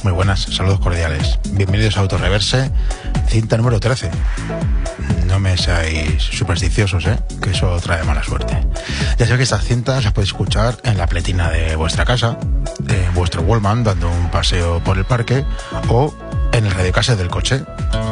Muy buenas, saludos cordiales. Bienvenidos a Autoreverse, cinta número 13. No me seáis supersticiosos, que eso trae mala suerte. Ya sé que estas cintas las podéis escuchar en la pletina de vuestra casa, en vuestro Wallman dando un paseo por el parque o en el radiocassette del coche.